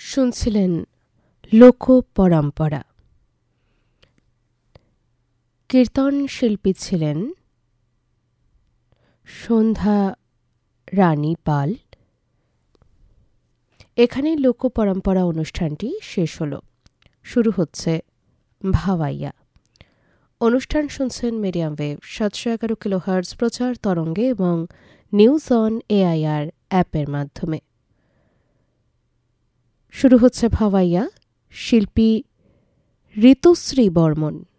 শুনছিলেন লোক পরম্পরা। কীর্তন শিল্পী ছিলেন সন্ধ্যা রানী পাল। এখানে লোক পরম্পরা অনুষ্ঠানটি শেষ হল। শুরু হচ্ছে ভাওয়াইয়া। অনুষ্ঠান শুনছেন মিডিয়াম ওয়েভ 711 কিলোহার্টজ প্রচার তরঙ্গে এবং নিউজ অন এআইআর অ্যাপের মাধ্যমে। শুরু হচ্ছে ভাওয়াইয়া, শিল্পী ঋতুশ্রী বর্মন।